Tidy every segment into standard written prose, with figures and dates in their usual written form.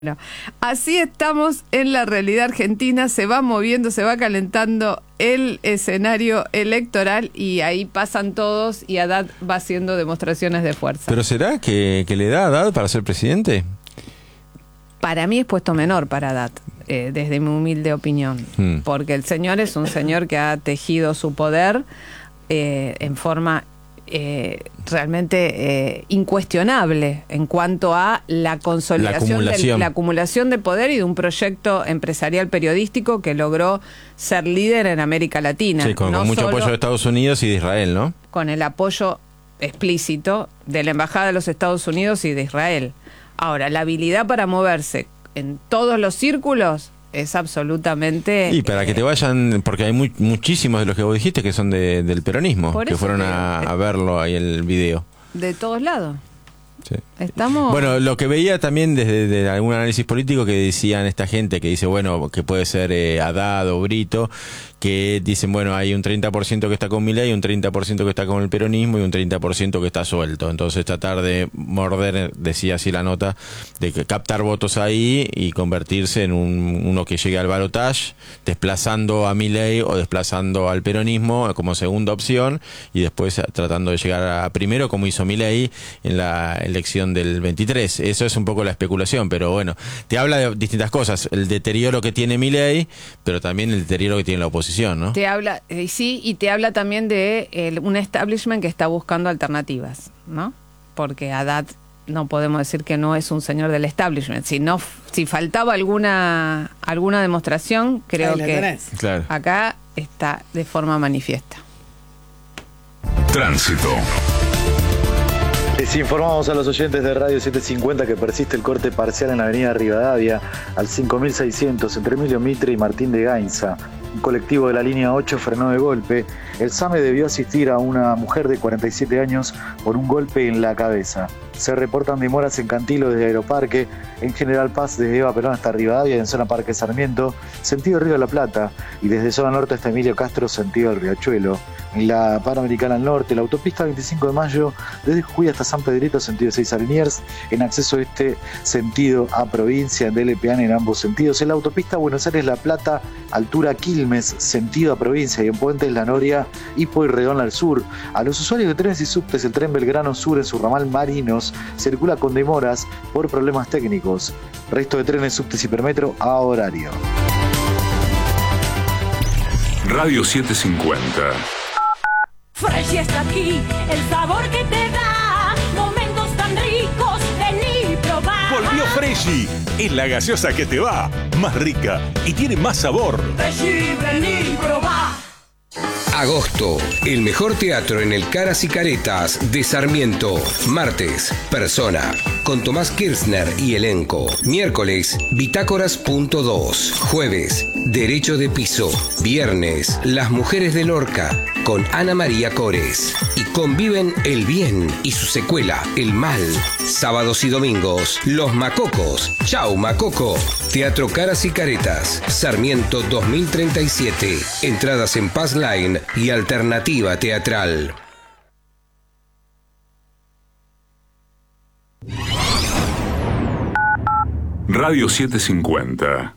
Bueno, así estamos en la realidad argentina, se va moviendo, se va calentando el escenario electoral y ahí pasan todos y Haddad va haciendo demostraciones de fuerza. ¿Pero será que le da a Haddad para ser presidente? Para mí es puesto menor para Haddad, desde mi humilde opinión, porque el señor es un señor que ha tejido su poder en forma realmente incuestionable en cuanto a la consolidación, la acumulación de poder y de un proyecto empresarial periodístico que logró ser líder en América Latina. Sí, con mucho apoyo de Estados Unidos y de Israel, ¿no? Con el apoyo explícito de la Embajada de los Estados Unidos y de Israel. Ahora, la habilidad para moverse en todos los círculos es absolutamente... Y para que te vayan, porque hay muchísimos de los que vos dijiste que son del peronismo, que fueron a verlo ahí el video. De todos lados. Sí. Estamos... Bueno, lo que veía también desde algún análisis político que decían esta gente que dice, bueno, que puede ser Haddad o Brito, que dicen, bueno, hay un 30% que está con Milei, un 30% que está con el peronismo y un 30% que está suelto. Entonces tratar de morder, decía así la nota, de que captar votos ahí y convertirse en uno que llegue al balotaje, desplazando a Milei o desplazando al peronismo como segunda opción y después tratando de llegar a primero como hizo Milei en la elección del 23. Eso es un poco la especulación, pero bueno, te habla de distintas cosas, el deterioro que tiene Milei, pero también el deterioro que tiene la oposición, ¿no? Te habla, sí, y te habla también de un establishment que está buscando alternativas, ¿no? Porque Haddad no podemos decir que no es un señor del establishment. Si faltaba alguna demostración, creo que claro, acá está de forma manifiesta. Tránsito. Les informamos a los oyentes de Radio 750 que persiste el corte parcial en la avenida Rivadavia al 5600 entre Emilio Mitre y Martín de Gainza. Un colectivo de la línea 8 frenó de golpe. El SAME debió asistir a una mujer de 47 años por un golpe en la cabeza. Se reportan demoras en Cantilo desde Aeroparque, en General Paz desde Eva Perón hasta Rivadavia y en zona Parque Sarmiento, sentido Río de la Plata, y desde zona norte hasta Emilio Castro, sentido del Riachuelo. En la Panamericana al norte, la autopista 25 de Mayo, desde Jujuy hasta San Pedrito, sentido 6 Liniers, en acceso este, sentido a provincia, en Delepeán en ambos sentidos. En la autopista Buenos Aires-La Plata, altura Quilmes, sentido a provincia, y en Puentes La Noria y Pueyrredón al sur. A los usuarios de trenes y subtes, el tren Belgrano Sur en su ramal Marinos circula con demoras por problemas técnicos. Resto de trenes, subtes y Hipermetro a horario. Radio 750. Fresh está aquí, el sabor que te da momentos tan ricos, vení probar. Volvió Freshy, es la gaseosa que te va, más rica y tiene más sabor. Freshy, vení probar. Agosto, el mejor teatro en el Caras y Caretas de Sarmiento. Martes, Persona, con Tomás Kirchner y elenco. Miércoles, Bitácoras.2. Jueves, Derecho de Piso. Viernes, Las Mujeres de Lorca, con Ana María Cores. Y conviven el bien y su secuela, el mal. Sábados y domingos, Los Macocos. Chau, Macoco. Teatro Caras y Caretas, Sarmiento 2037. Entradas en Paz Line y Alternativa Teatral. Radio 750.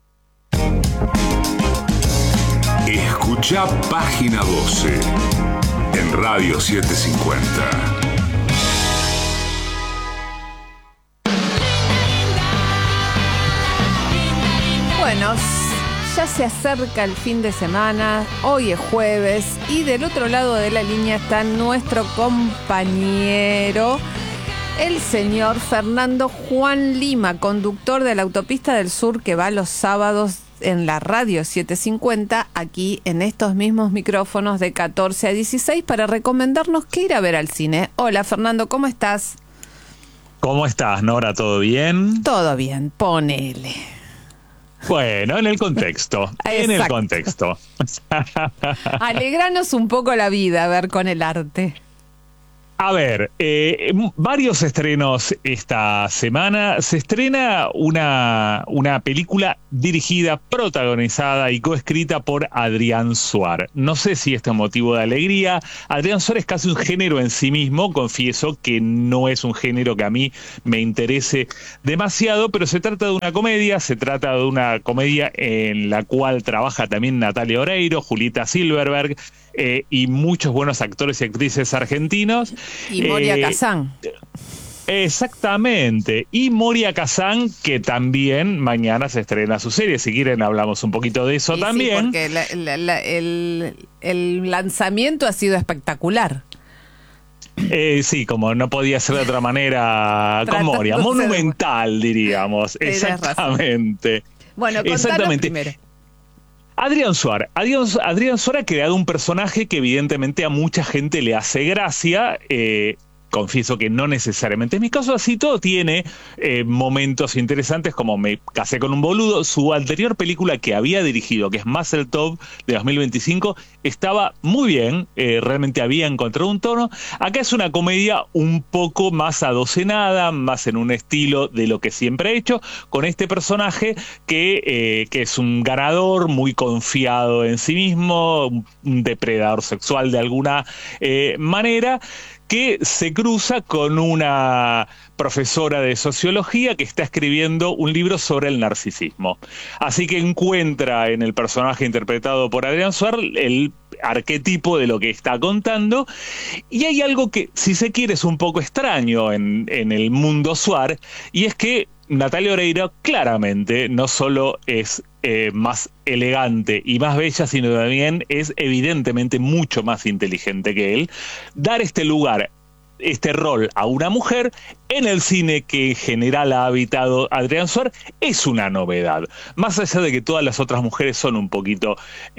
Escucha página 12 en Radio 750. Bueno, ya se acerca el fin de semana, hoy es jueves y del otro lado de la línea está nuestro compañero, el señor Fernando Juan Lima, conductor de la Autopista del Sur que va los sábados en la Radio 750, aquí en estos mismos micrófonos de 14 a 16 para recomendarnos qué ir a ver al cine. Hola Fernando, ¿cómo estás? ¿Cómo estás, Nora? ¿Todo bien? Todo bien, ponele. Bueno, en el contexto. En el contexto. Alegranos un poco la vida, a ver, con el arte. A ver, varios estrenos esta semana. Se estrena una película dirigida, protagonizada y coescrita por Adrián Suar. No sé si esto es motivo de alegría. Adrián Suar es casi un género en sí mismo. Confieso que no es un género que a mí me interese demasiado, pero se trata de una comedia. Se trata de una comedia en la cual trabaja también Natalia Oreiro, Julieta Silverberg, y muchos buenos actores y actrices argentinos. Y Moria Kazan. Exactamente. Y Moria Kazan, que también mañana se estrena su serie. Si quieren hablamos un poquito de eso también. Sí, porque el lanzamiento ha sido espectacular. Sí, como no podía ser de otra manera con Moria. Monumental, diríamos. Exactamente. Bueno, contanos primero. Adrián Suar ha creado un personaje que evidentemente a mucha gente le hace gracia. Confieso que no necesariamente es mi caso, así todo tiene momentos interesantes, como Me casé con un boludo. Su anterior película que había dirigido, que es Muscle Top, de 2025, estaba muy bien, realmente había encontrado un tono. Acá es una comedia un poco más adocenada, más en un estilo de lo que siempre ha hecho, con este personaje que es un ganador muy confiado en sí mismo, un depredador sexual de alguna manera, que se cruza con una profesora de sociología que está escribiendo un libro sobre el narcisismo. Así que encuentra en el personaje interpretado por Adrián Suar el arquetipo de lo que está contando, y hay algo que, si se quiere, es un poco extraño en el mundo Suar, y es que Natalia Oreiro claramente no solo es más elegante y más bella, sino también es evidentemente mucho más inteligente que él. Dar este lugar, este rol a una mujer en el cine que en general ha habitado Adrián Suar es una novedad. Más allá de que todas las otras mujeres son un poquito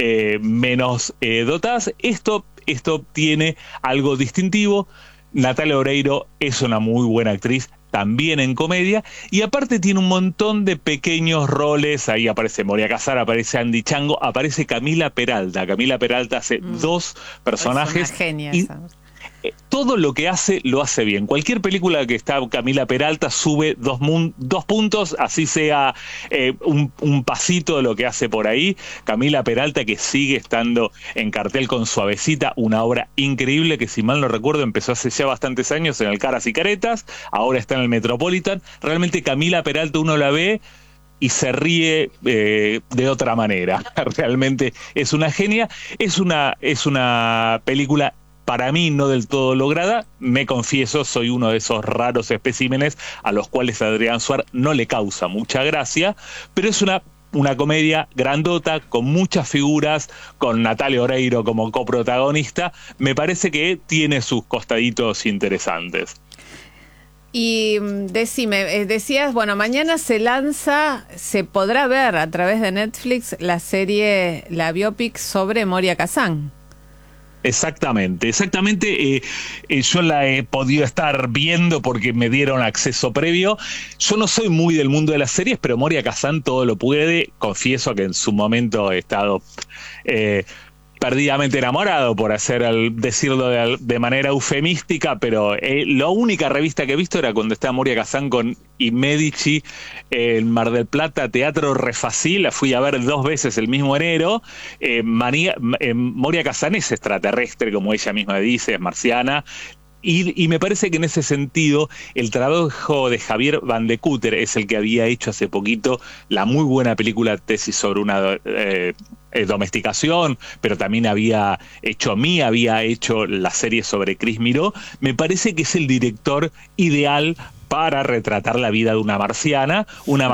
menos dotadas, esto tiene algo distintivo. Natalia Oreiro es una muy buena actriz, también en comedia, y aparte tiene un montón de pequeños roles. Ahí aparece Moria Kazan, aparece Andy Chango, aparece Camila Peralta. Camila Peralta hace dos personajes. Es una genia, y todo lo que hace, lo hace bien. Cualquier película que está Camila Peralta sube dos puntos, así sea un pasito de lo que hace por ahí. Camila Peralta, que sigue estando en cartel con Suavecita, una obra increíble que, si mal no recuerdo, empezó hace ya bastantes años en el Caras y Caretas, ahora está en el Metropolitan. Realmente Camila Peralta uno la ve y se ríe de otra manera. Realmente es una genia. Es una película, para mí, no del todo lograda. Me confieso, soy uno de esos raros especímenes a los cuales Adrián Suar no le causa mucha gracia, pero es una comedia grandota, con muchas figuras, con Natalia Oreiro como coprotagonista. Me parece que tiene sus costaditos interesantes. Y decime, decías, bueno, mañana se podrá ver a través de Netflix la serie, la biopic sobre Moria Kazan. Exactamente. Yo la he podido estar viendo porque me dieron acceso previo. Yo no soy muy del mundo de las series, pero Moria Kazan todo lo puede. Confieso que en su momento he estado perdidamente enamorado, por decirlo de manera eufemística, pero la única revista que he visto era cuando estaba Moria Kazan con I Medici en Mar del Plata, Teatro Refasí. La fui a ver 2 veces el mismo enero. Moria Kazan es extraterrestre, como ella misma dice, es marciana. Y me parece que en ese sentido el trabajo de Javier Van de Cúter es el que había hecho hace poquito la muy buena película Tesis sobre una domesticación, pero también había hecho la serie sobre Chris Miró. Me parece que es el director ideal para retratar la vida de una marciana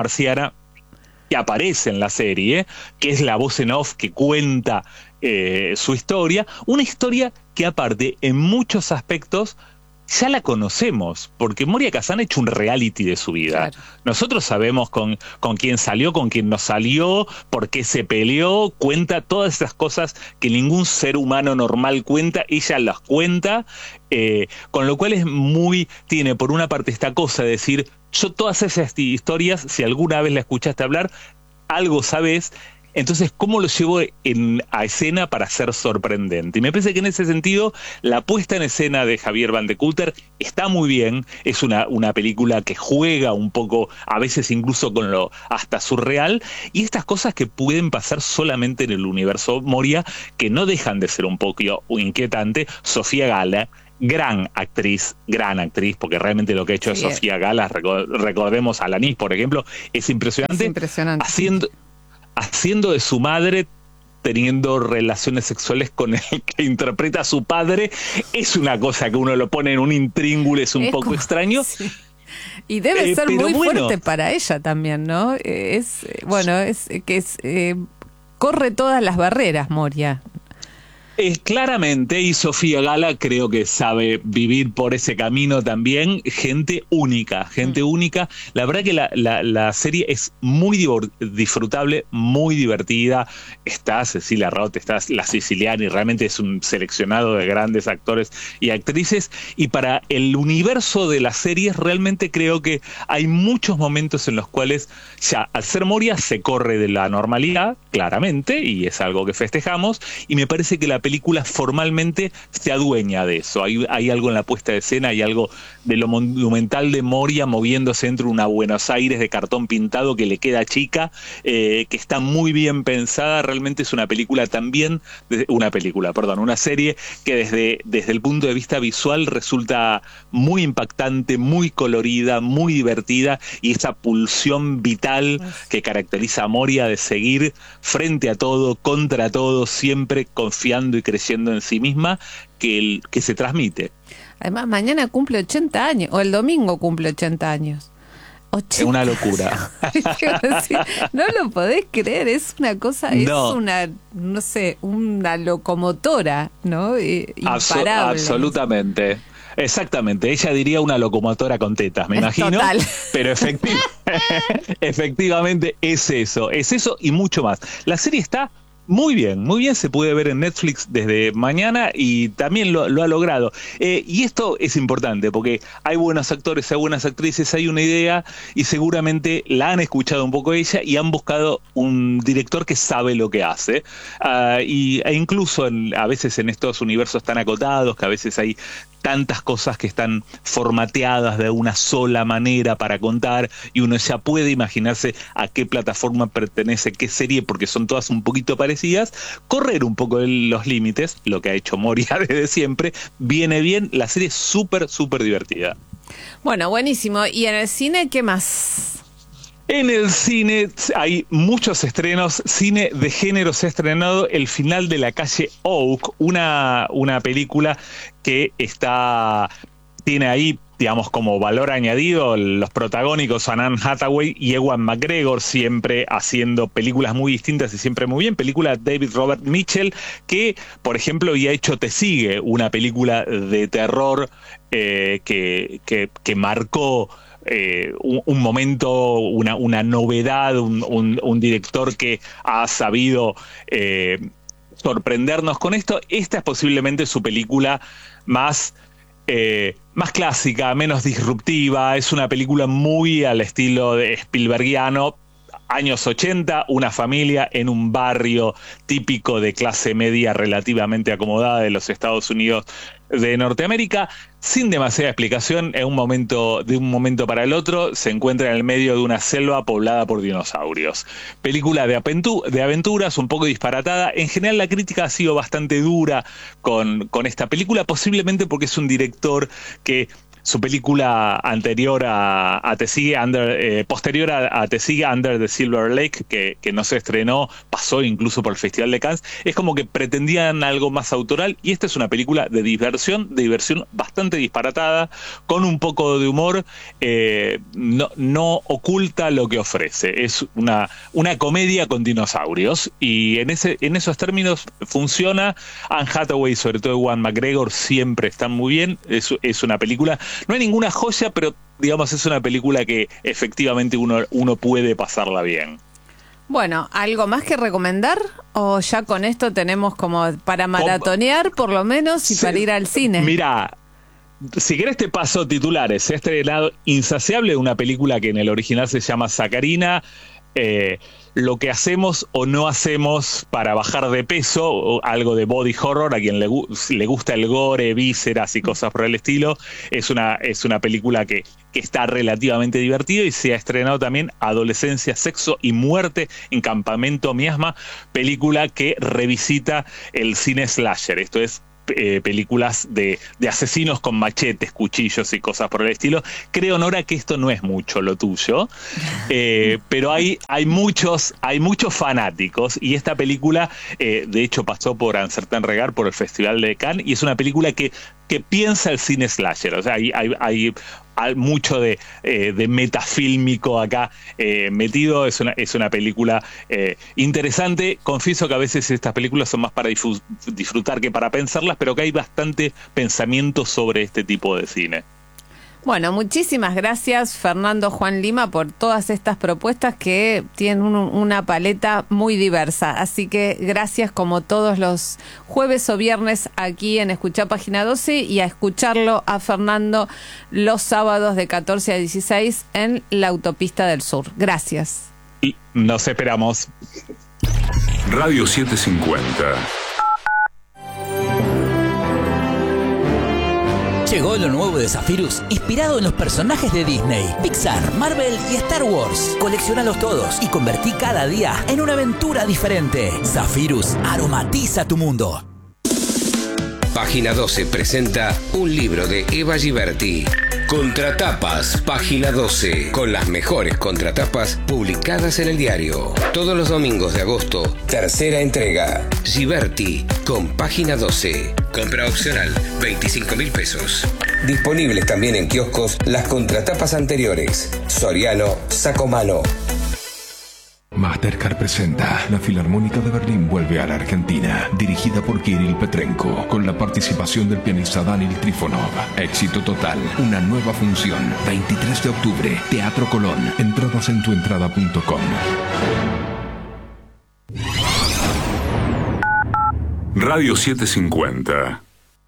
que aparece en la serie, que es la voz en off que cuenta su historia, una historia que aparte en muchos aspectos ya la conocemos, porque Moria Kazan ha hecho un reality de su vida. Claro. Nosotros sabemos con quién salió, con quién no salió, por qué se peleó, cuenta todas esas cosas que ningún ser humano normal cuenta, ella las cuenta, con lo cual tiene por una parte esta cosa de decir, yo todas esas historias, si alguna vez la escuchaste hablar, algo sabes. Entonces, ¿cómo lo llevo a escena para ser sorprendente? Y me parece que en ese sentido, la puesta en escena de Javier Van de Kooter está muy bien. Es una película que juega un poco, a veces incluso con lo hasta surreal, y estas cosas que pueden pasar solamente en el universo Moria, que no dejan de ser un poco inquietante. Sofía Gala, gran actriz, porque realmente lo que ha hecho Sofía Gala, recordemos a Alanis, por ejemplo, es impresionante. Es impresionante. Haciendo de su madre, teniendo relaciones sexuales con el que interpreta a su padre, es una cosa que uno lo pone en un intríngulis un poco extraño. Sí. Y debe ser muy fuerte para ella también, ¿no? Corre todas las barreras, Moria. Claramente, y Sofía Gala creo que sabe vivir por ese camino también. Gente única. La verdad que la serie es muy disfrutable, muy divertida. Está Cecilia Roth, está la Siciliani, realmente es un seleccionado de grandes actores y actrices. Y para el universo de las series, realmente creo que hay muchos momentos en los cuales ya al ser Moria se corre de la normalidad, claramente, y es algo que festejamos, y me parece que la película formalmente se adueña de eso. Hay algo en la puesta de escena, hay algo de lo monumental de Moria moviéndose entre una Buenos Aires de cartón pintado que le queda chica, que está muy bien pensada. Realmente es una serie que desde el punto de vista visual resulta muy impactante, muy colorida, muy divertida, y esa pulsión vital que caracteriza a Moria de seguir frente a todo, contra todo, siempre confiando y creciendo en sí misma, que se transmite. Además, mañana cumple 80 años, o el domingo cumple 80 años. 80. Es una locura. No lo podés creer, es una cosa, es una locomotora, ¿no? Imparable. Absolutamente. Exactamente, ella diría una locomotora con tetas, me imagino. Total. Pero efectivamente es eso y mucho más. La serie está muy bien, se puede ver en Netflix desde mañana y también lo ha logrado. Y esto es importante porque hay buenos actores, hay buenas actrices, hay una idea y seguramente la han escuchado un poco ella y han buscado un director que sabe lo que hace. E incluso a veces en estos universos tan acotados, que a veces hay tantas cosas que están formateadas de una sola manera para contar y uno ya puede imaginarse a qué plataforma pertenece, qué serie, porque son todas un poquito parecidas, correr un poco los límites, lo que ha hecho Moria desde siempre, viene bien, la serie es súper divertida. Bueno, buenísimo. ¿Y en el cine qué más? En el cine hay muchos estrenos. Cine de género se ha estrenado El final de la calle Oak, una película que tiene ahí, digamos, como valor añadido los protagónicos Anne Hathaway y Ewan McGregor, siempre haciendo películas muy distintas y siempre muy bien. Película de David Robert Mitchell, que, por ejemplo, ya ha hecho Te sigue, una película de terror que marcó un momento, una novedad, un director que ha sabido sorprendernos con esto. Esta es posiblemente su película más clásica, menos disruptiva. Es una película muy al estilo de Spielbergiano. Años 80, una familia en un barrio típico de clase media relativamente acomodada de los Estados Unidos de Norteamérica, sin demasiada explicación. De un momento para el otro se encuentra en el medio de una selva poblada por dinosaurios. Película de aventuras, un poco disparatada. En general la crítica ha sido bastante dura con esta película, posiblemente porque es un director que su película anterior posterior a Te sigue, Under the Silver Lake, que no se estrenó, pasó incluso por el Festival de Cannes, es como que pretendían algo más autoral, y esta es una película de diversión bastante disparatada, con un poco de humor, no oculta lo que ofrece. Es una comedia con dinosaurios, y en esos términos funciona. Anne Hathaway, sobre todo Ewan McGregor, siempre están muy bien. Es una película, no hay ninguna joya, pero digamos es una película que efectivamente uno puede pasarla bien. Bueno, ¿algo más que recomendar? ¿O ya con esto tenemos como para maratonear por lo menos y para ir al cine? Mira, si querés te paso titulares. Se ha estrenado Insaciable, una película que en el original se llama Sacarina, lo que hacemos o no hacemos para bajar de peso, o algo de body horror, a quien le gusta el gore, vísceras y cosas por el estilo. Es una película que está relativamente divertida y se ha estrenado también Adolescencia, Sexo y Muerte en Campamento Miasma, película que revisita el cine slasher. Esto es películas de asesinos con machetes, cuchillos y cosas por el estilo. Creo, Nora, que esto no es mucho lo tuyo, pero hay muchos fanáticos, y esta película de hecho pasó por Uncertain Regard, por el Festival de Cannes, y es una película que piensa el cine slasher. O sea, hay mucho de metafílmico acá metido. Es una película interesante. Confieso que a veces estas películas son más para disfrutar que para pensarlas, pero que hay bastante pensamiento sobre este tipo de cine. Bueno, muchísimas gracias, Fernando Juan Lima, por todas estas propuestas que tienen una paleta muy diversa. Así que gracias, como todos los jueves o viernes, aquí en Escuchá Página 12, y a escucharlo a Fernando los sábados de 14 a 16 en la Autopista del Sur. Gracias. Y nos esperamos. Radio 750. Llegó lo nuevo de Zephyrus, inspirado en los personajes de Disney, Pixar, Marvel y Star Wars. Colecciónalos todos y convertí cada día en una aventura diferente. Zephyrus aromatiza tu mundo. Página 12 presenta un libro de Eva Giberti. Contratapas, Página 12, con las mejores contratapas publicadas en el diario. Todos los domingos de agosto, tercera entrega. Giberti, con Página 12. Compra opcional, 25.000 pesos. Disponibles también en kioscos las contratapas anteriores. Soriano, Sacomano. Mastercard presenta La Filarmónica de Berlín vuelve a la Argentina, dirigida por Kirill Petrenko, con la participación del pianista Daniel Trifonov. Éxito total, una nueva función, 23 de octubre, Teatro Colón. Entradas en tuentrada.com. Radio 750.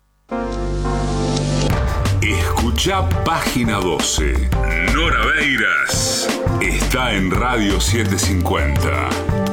Escucha Página 12. Nora Beiras está en Radio 750.